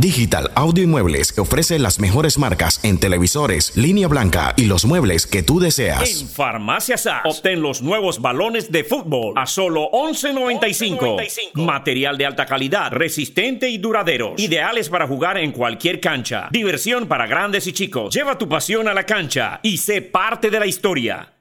Digital Audio y Muebles ofrece las mejores marcas en televisores, línea blanca y los muebles que tú deseas. En Farmacia Saks, obtén los nuevos balones de fútbol a solo $11.95. Material de alta calidad, resistente y duradero. Ideales para jugar en cualquier cancha. Diversión para grandes y chicos. Lleva tu pasión a la cancha y sé parte de la historia.